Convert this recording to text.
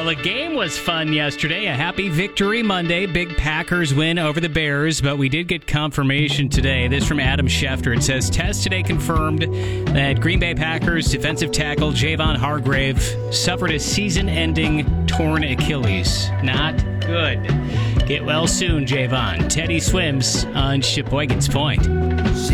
Well, the game was fun yesterday. A happy victory Monday. Big Packers win over the Bears, but we did get confirmation today. This from Adam Schefter. It says, test today confirmed that Green Bay Packers defensive tackle Javon Hargrave suffered a season-ending torn Achilles. Not good. Get well soon, Javon. Teddy Swims on Sheboygan's Point.